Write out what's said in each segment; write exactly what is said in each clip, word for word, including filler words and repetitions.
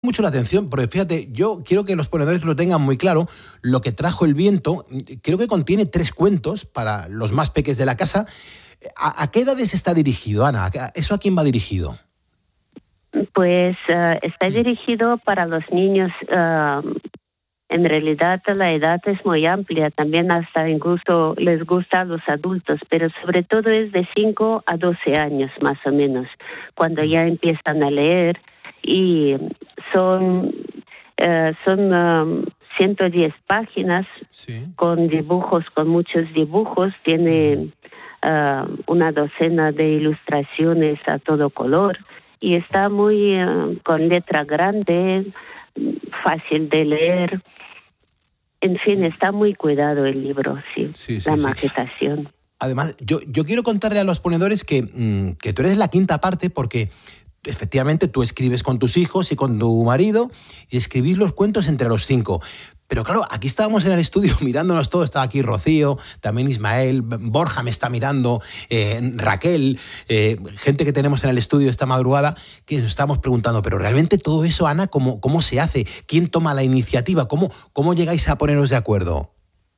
mucho la atención, porque fíjate, yo quiero que los ponedores lo tengan muy claro. Lo que trajo el viento, creo que contiene tres cuentos para los más peques de la casa. ¿A, a qué edades está dirigido, Ana? ¿Eso a quién va dirigido? Pues uh, está dirigido para los niños. Uh, en realidad la edad es muy amplia, también hasta incluso les gusta a los adultos, pero sobre todo es de cinco a doce años más o menos, cuando ya empiezan a leer, y son, uh, son um, ciento diez páginas, sí, con dibujos, con muchos dibujos, tiene uh, una docena de ilustraciones a todo color, y está muy uh, con letra grande, fácil de leer. En fin, está muy cuidado el libro, sí, sí, sí la sí, maquetación. Sí. Además, yo, yo quiero contarle a los ponedores que, mmm, que tú eres la quinta parte, porque efectivamente tú escribes con tus hijos y con tu marido, y escribís los cuentos entre los cinco. Pero claro, aquí estábamos en el estudio mirándonos todos, estaba aquí Rocío, también Ismael, Borja me está mirando, eh, Raquel, eh, gente que tenemos en el estudio esta madrugada, que nos estamos preguntando, pero realmente todo eso, Ana, ¿cómo, cómo se hace? ¿Quién toma la iniciativa? ¿Cómo, cómo llegáis a poneros de acuerdo?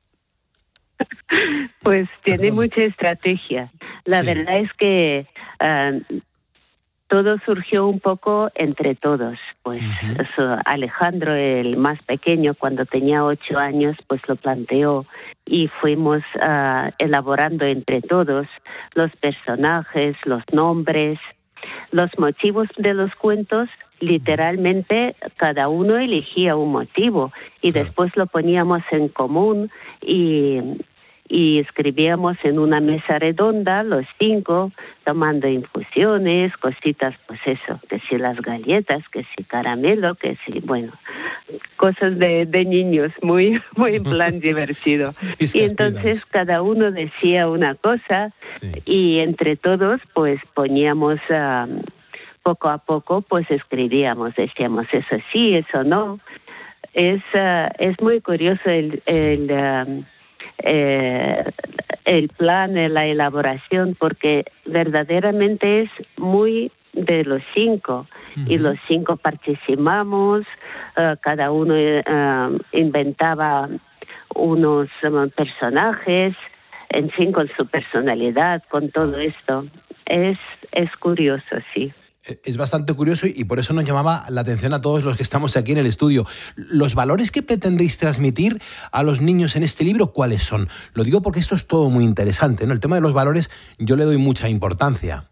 Pues tiene Perdón. mucha estrategia. La sí. verdad es que uh, todo surgió un poco entre todos. Pues uh-huh. eso, Alejandro, el más pequeño, cuando tenía ocho años, pues lo planteó y fuimos uh, elaborando entre todos los personajes, los nombres, los motivos de los cuentos. Literalmente cada uno elegía un motivo y claro. después lo poníamos en común y... y escribíamos en una mesa redonda, los cinco, tomando infusiones, cositas, pues eso, que si las galletas, que si caramelo, que si, bueno, cosas de, de niños, muy, muy en plan divertido. Y entonces cada uno decía una cosa sí. y entre todos, pues poníamos, um, poco a poco, pues escribíamos, decíamos eso sí, eso no. Es, uh, es muy curioso el... el um, Eh, el plan, la elaboración, porque verdaderamente es muy de los cinco uh-huh. y los cinco participamos, uh, cada uno uh, inventaba unos um, personajes, en fin, con su personalidad, con todo esto. Es, es curioso, sí. Es bastante curioso y por eso nos llamaba la atención a todos los que estamos aquí en el estudio. ¿Los valores que pretendéis transmitir a los niños en este libro, cuáles son? Lo digo porque esto es todo muy interesante, ¿no? El tema de los valores yo le doy mucha importancia.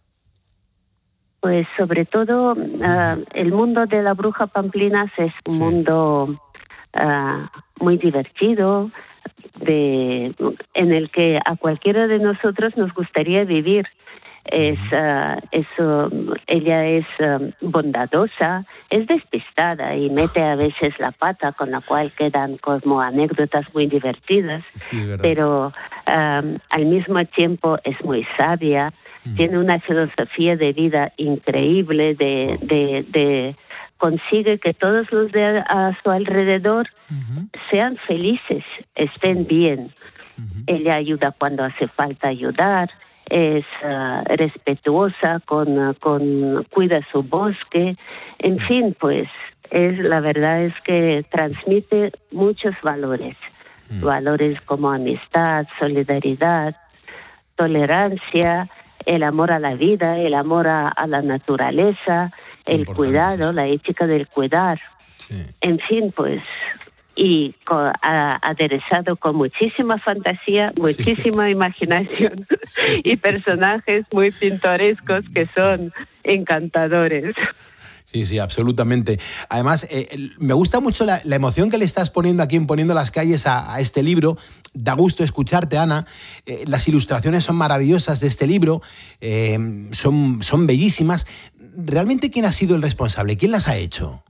Pues sobre todo uh, el mundo de la bruja Pamplinas es un sí. mundo uh, muy divertido, de, en el que a cualquiera de nosotros nos gustaría vivir. Es, uh, es uh, ella es uh, bondadosa, es despistada y mete a veces la pata, con la cual quedan como anécdotas muy divertidas, sí, pero um, al mismo tiempo es muy sabia, mm. tiene una filosofía de vida increíble, de, oh. de, de consigue que todos los de a su alrededor uh-huh. sean felices, estén bien. Uh-huh. Ella ayuda cuando hace falta ayudar. Es uh, respetuosa, con, uh, con cuida su bosque, en fin, pues es la verdad es que transmite muchos valores, mm. valores como amistad, solidaridad, tolerancia, el amor a la vida, el amor a, a la naturaleza, el cuidado, la ética del cuidar, sí. en fin, pues... y con, a, aderezado con muchísima fantasía, muchísima sí. imaginación sí. y personajes muy pintorescos que son encantadores. Sí, sí, absolutamente. Además, eh, me gusta mucho la, la emoción que le estás poniendo aquí en Poniendo las Calles a, a este libro. Da gusto escucharte, Ana. Eh, las ilustraciones son maravillosas de este libro, eh, son, son bellísimas. ¿Realmente quién ha sido el responsable? ¿Quién las ha hecho?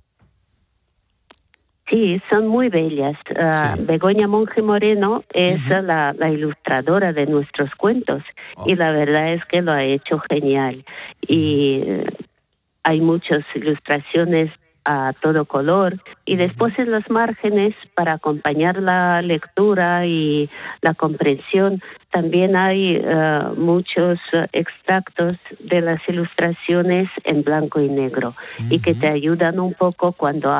Sí, son muy bellas. Uh, sí. Begoña Monge Moreno es uh-huh. la, la ilustradora de nuestros cuentos oh. y la verdad es que lo ha hecho genial. Y uh, hay muchas ilustraciones a todo color y después en los márgenes, para acompañar la lectura y la comprensión, también hay uh, muchos uh, extractos de las ilustraciones en blanco y negro uh-huh. y que te ayudan un poco cuando